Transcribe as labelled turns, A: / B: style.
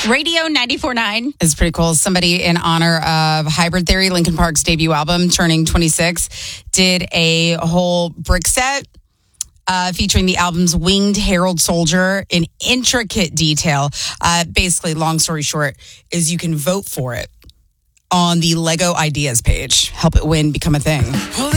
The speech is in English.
A: Radio 94.9.
B: It's pretty cool. Somebody in honor of Hybrid Theory, Linkin Park's debut album, turning 26, did a whole brick set featuring the album's winged herald soldier in intricate detail. Basically, long story short, is you can vote for it on the Lego Ideas page. Help it win, become a thing.